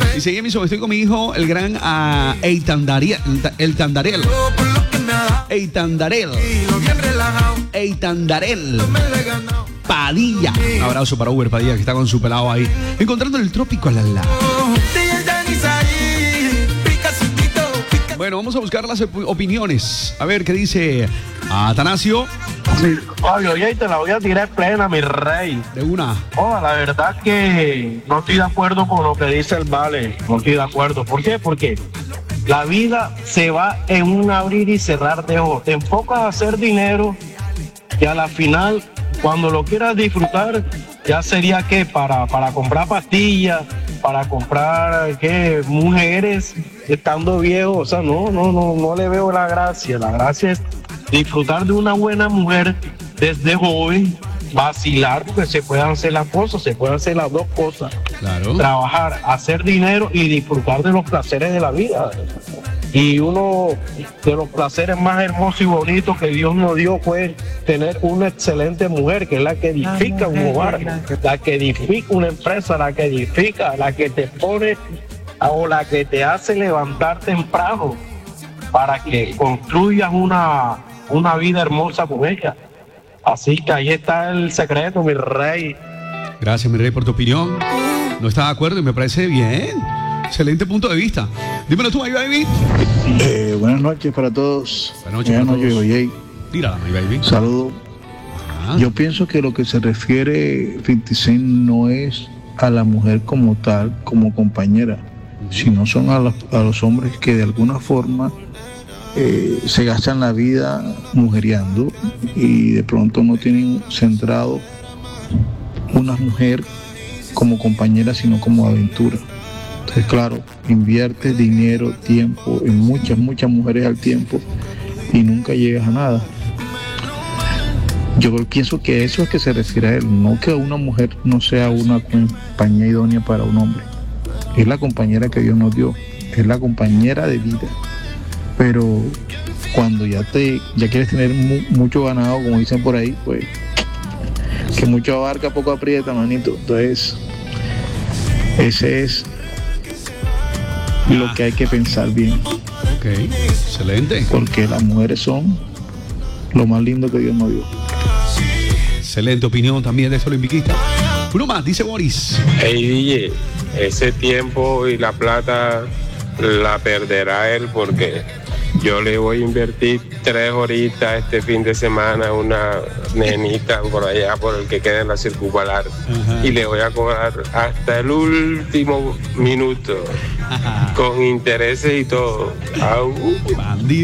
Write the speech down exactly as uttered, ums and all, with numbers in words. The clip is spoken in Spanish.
Dice Jamison, estoy con mi hijo, el gran uh, Eitan Dariel, el Tandarel. Eitan Darel. Eitan Darel. Padilla. Un abrazo para Uber Padilla, que está con su pelado ahí. Encontrando el trópico al lado. Bueno, vamos a buscar las opiniones. A ver qué dice Atanasio. Sí, Fabio, y ahí te la voy a tirar plena, mi rey. De una. Oh, la verdad que no estoy de acuerdo con lo que dice el Vale. No estoy de acuerdo. ¿Por qué? Porque la vida se va en un abrir y cerrar de ojos. Te enfocas a hacer dinero y a la final, cuando lo quieras disfrutar, ya sería que para, para comprar pastillas, para comprar ¿qué? Mujeres estando viejo. O sea, no, no, no, no le veo la gracia. La gracia es disfrutar de una buena mujer desde joven, vacilar, porque se pueden hacer las cosas, se pueden hacer las dos cosas. Claro. Trabajar, hacer dinero y disfrutar de los placeres de la vida. Y uno de los placeres más hermosos y bonitos que Dios nos dio fue tener una excelente mujer, que es la que edifica un hogar, la que edifica una empresa, la que edifica, la que te pone o la que te hace levantar temprano para que construyas una, una vida hermosa con ella. Así que ahí está el secreto, mi rey. Gracias, mi rey, por tu opinión. No estaba de acuerdo y me parece bien. Excelente punto de vista. Dímelo tú, my baby. Eh, buenas noches para todos. Buenas noches. Buenas noches, Oye. Tírala, my baby. Saludos. Ah. Yo pienso que lo que se refiere cincuenta Cent no es a la mujer como tal, como compañera, uh-huh. sino son a los, a los hombres que de alguna forma eh, se gastan la vida mujeriando y de pronto no tienen centrado una mujer como compañera, sino como aventura. Entonces, claro, invierte dinero, tiempo en muchas, muchas mujeres al tiempo y nunca llegas a nada. Yo pienso que eso es que se refiere a él, no que una mujer no sea una compañía idónea para un hombre. Es la compañera que Dios nos dio, es la compañera de vida. Pero cuando ya te ya quieres tener mu- mucho ganado, como dicen por ahí, pues que mucho abarca, poco aprieta, manito. Entonces, ese es lo que hay que pensar bien. Ok, excelente. Porque las mujeres son lo más lindo que Dios nos dio. Excelente opinión también de eso, Olimpiquista. Uno más, dice Boris. Hey, D J, ese tiempo y la plata la perderá él porque yo le voy a invertir tres horitas este fin de semana a una nenita por allá, por el que queda en la circunvalar. Ajá. Y le voy a cobrar hasta el último minuto, ajá, con intereses y todo. Au. Bandido.